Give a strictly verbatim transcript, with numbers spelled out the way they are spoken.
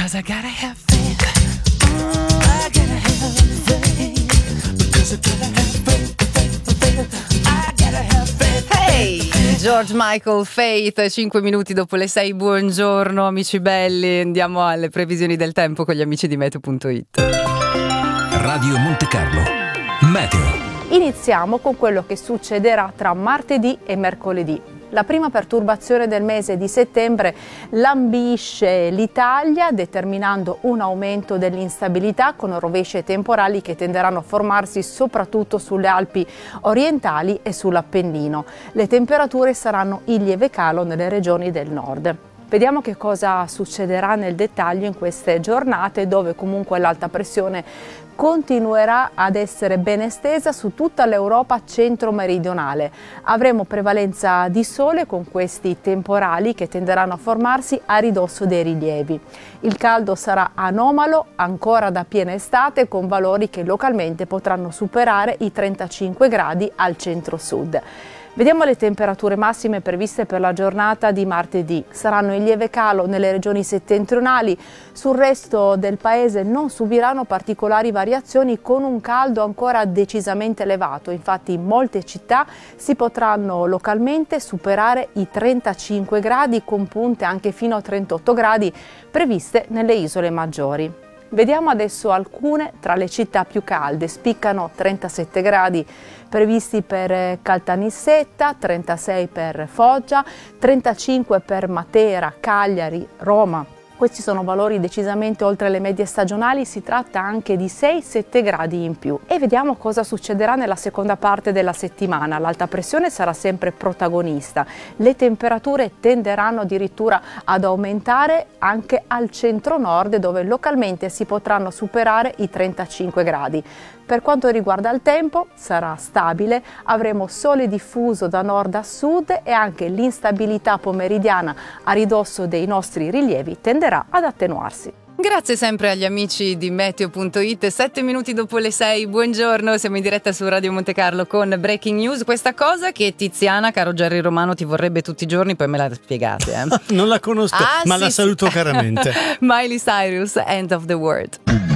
'cause I gotta have faith. Oh, I gotta have faith, because I gotta have faith, faith, faith. I gotta have faith. Hey, George Michael, Faith, cinque minuti dopo le sei, buongiorno amici belli, andiamo alle previsioni del tempo con gli amici di meteo punto it. Radio Monte Carlo, meteo. Iniziamo con quello che succederà tra martedì e mercoledì. La prima perturbazione del mese di settembre lambisce l'Italia, determinando un aumento dell'instabilità con rovesce temporali che tenderanno a formarsi soprattutto sulle Alpi orientali e sull'Appennino. Le temperature saranno in lieve calo nelle regioni del nord. Vediamo che cosa succederà nel dettaglio in queste giornate, dove comunque l'alta pressione continuerà ad essere ben estesa su tutta l'Europa centro-meridionale. Avremo prevalenza di sole con questi temporali che tenderanno a formarsi a ridosso dei rilievi. Il caldo sarà anomalo ancora da piena estate, con valori che localmente potranno superare i trentacinque gradi al centro-sud. Vediamo le temperature massime previste per la giornata di martedì. Saranno in lieve calo nelle regioni settentrionali, sul resto del paese non subiranno particolari variazioni con un caldo ancora decisamente elevato. Infatti in molte città si potranno localmente superare i trentacinque gradi, con punte anche fino a trentotto gradi previste nelle isole maggiori. Vediamo adesso alcune tra le città più calde. Spiccano trentasette gradi previsti per Caltanissetta, trentasei per Foggia, trentacinque per Matera, Cagliari, Roma. Questi sono valori decisamente oltre le medie stagionali, si tratta anche di sei sette gradi in più. E vediamo cosa succederà nella seconda parte della settimana. L'alta pressione sarà sempre protagonista. Le temperature tenderanno addirittura ad aumentare anche al centro-nord, dove localmente si potranno superare i trentacinque gradi. Per quanto riguarda il tempo, sarà stabile, avremo sole diffuso da nord a sud e anche l'instabilità pomeridiana a ridosso dei nostri rilievi tenderà ad attenuarsi. Grazie sempre agli amici di meteo punto it. Sette minuti dopo le sei, buongiorno, siamo in diretta su Radio Monte Carlo con Breaking News. Questa cosa che Tiziana, caro Gerry Romano, ti vorrebbe tutti i giorni, poi me la spiegate. Eh? Non la conosco, ah, ma sì, la saluto sì. caramente. Miley Cyrus, End of the World.